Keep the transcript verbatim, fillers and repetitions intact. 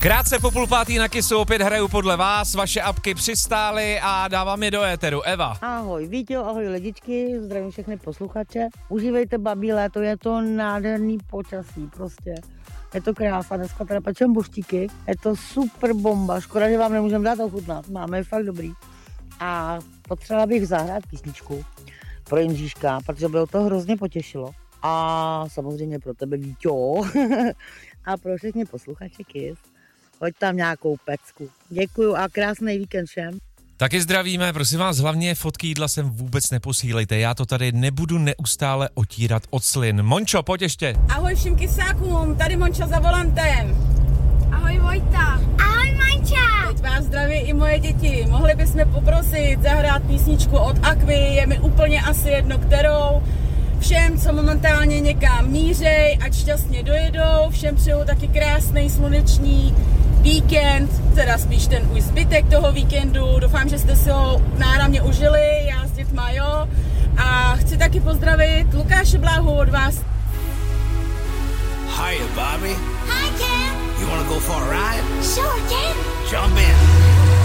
Krátce po půl pátý na Kissu opět hraju podle vás, vaše apky přistály a dávám je do éteru. Eva. Ahoj Víťo, ahoj lidičky, zdravím všechny posluchače. Užívejte babí léto, je to nádherný počasí prostě. Je to krása, dneska teda pečem boštíky, je to super bomba, škoda, že vám nemůžeme dát ochutnat, máme je fakt dobrý. A potřebovala bych zahrát písničku pro Jindříška, protože by ho to hrozně potěšilo. A samozřejmě pro tebe Víťo a pro všechny posluchače Kiss. Hoď tam nějakou pecku. Děkuju a krásný víkend všem. Taky zdravíme, prosím vás, hlavně fotky jídla sem vůbec neposílejte, já to tady nebudu neustále otírat od slin. Mončo, pojď ještě. Ahoj všem kysákům, tady Monča za volantem. Ahoj Vojta. Ahoj Monča. Teď vás zdraví i moje děti. Mohli bychom poprosit zahrát písničku od Aquy, je mi úplně asi jedno kterou. Všem, co momentálně někam mířej, ať šťastně dojedou, všem přeju taky krásný slunečný víkend, teda spíš ten už zbytek toho víkendu. Doufám, že jste si ho náramně užili, já s dětma jo. A chci taky pozdravit Lukáše Bláhu od vás. Hiya, Bobby. Hi Ken. You wanna go for a ride? Sure Ken. Jump in.